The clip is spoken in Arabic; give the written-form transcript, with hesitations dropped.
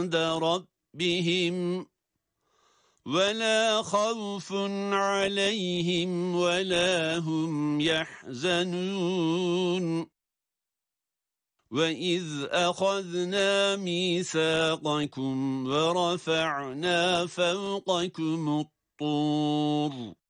عند ربهم ولا خوف عليهم ولا هم يحزنون وإذ أخذنا ميثاقكم ورفعنا فوقكم الطور